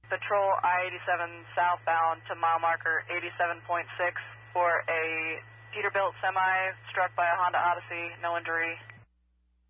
Patrol I-87 southbound to mile marker 87.6 for a Peterbilt semi struck by a Honda Odyssey, no injury.